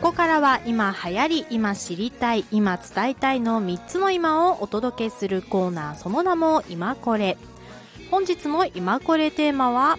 こからは今流行り、今知りたい、今伝えたいの3つの今をお届けするコーナー、その名も今これ。本日の今これテーマは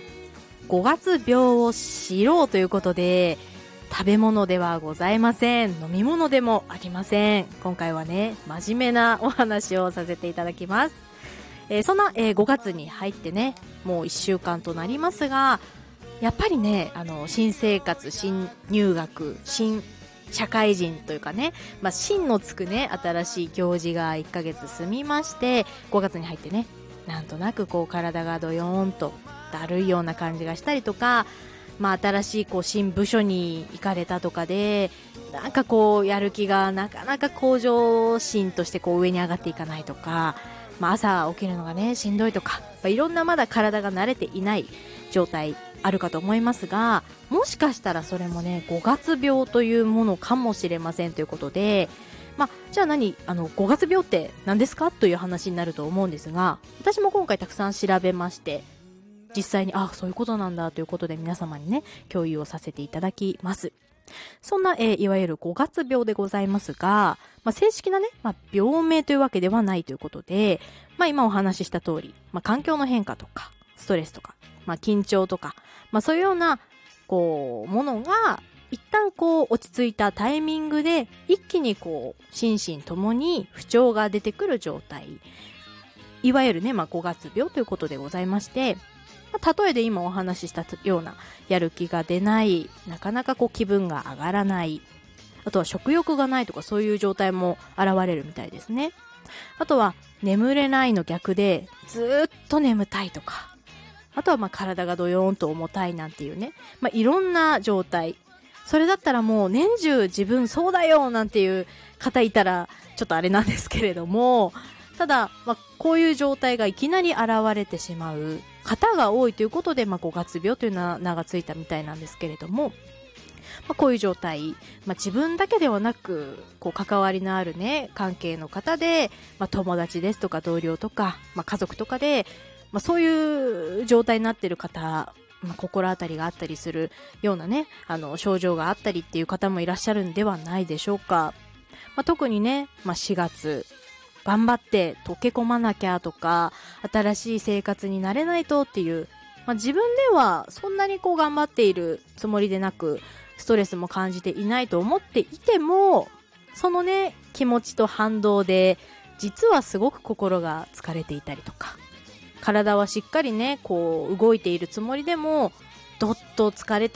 5月病を知ろうということで、食べ物ではございません。飲み物でもありません。今回はね、真面目なお話をさせていただきます。そんな、5月に入ってね、もう1週間となりますが、やっぱりね、新生活、新入学、新社会人というかね、新のつくね、新しい行事が1ヶ月済みまして、5月に入ってね、なんとなくこう体がドヨーンとだるいような感じがしたりとか、新しいこう新部署に行かれたとかで、なんかこうやる気がなかなか向上心としてこう上に上がっていかないとか、朝起きるのがねしんどいとか、いろんなまだ体が慣れていない状態あるかと思いますが、もしかしたらそれもね5月病というものかもしれませんということで、じゃあ5月病って何ですかという話になると思うんですが、私も今回たくさん調べまして、実際にそういうことなんだということで皆様にね共有をさせていただきます。そんな、いわゆる5月病でございますが、正式なね、病名というわけではないということで、今お話しした通り、環境の変化とかストレスとか、緊張とか、そういうようなこうものが一旦こう落ち着いたタイミングで一気にこう心身ともに不調が出てくる状態、いわゆるね、5月病ということでございまして、例えで今お話ししたようなやる気が出ない、なかなかこう気分が上がらない、あとは食欲がないとか、そういう状態も現れるみたいですね。あとは眠れないの逆でずっと眠たいとか、あとは体がドヨーンと重たいなんていうね、いろんな状態。それだったらもう年中自分そうだよなんていう方いたらちょっとあれなんですけれども、ただ、こういう状態がいきなり現れてしまう方が多いということで、5月病という名がついたみたいなんですけれども、こういう状態、自分だけではなくこう関わりのあるね関係の方で、友達ですとか同僚とか、家族とかで、そういう状態になっている方、心当たりがあったりするようなね症状があったりっていう方もいらっしゃるんではないでしょうか。特にね、4月頑張って溶け込まなきゃとか、新しい生活に慣れないとっていう、自分ではそんなにこう頑張っているつもりでなく、ストレスも感じていないと思っていても、そのね気持ちと反動で実はすごく心が疲れていたりとか、体はしっかりねこう動いているつもりでもどっと疲れて